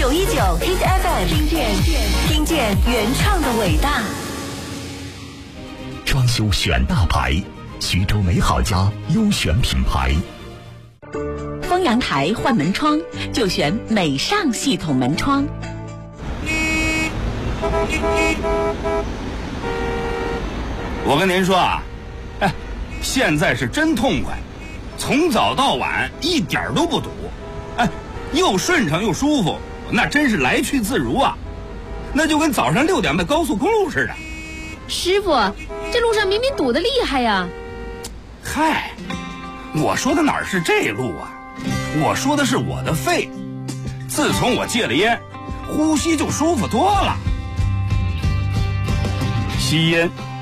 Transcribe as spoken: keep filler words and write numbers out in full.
九一九 Hit F M， 听见听见原创的伟大。 装修选大牌，徐州美好家优选品牌。 封阳台换门窗就选美尚系统门窗。 我跟您说啊，哎，现在是真痛快，从早到晚一点都不堵，哎，又顺畅又舒服，那真是来去自如啊，那就跟早上六点的高速公路似的。 师傅，这路上明明堵得厉害呀！ 嗨，我说的哪是这路啊，我说的是我的肺。自从我戒了烟，呼吸就舒服多了。吸烟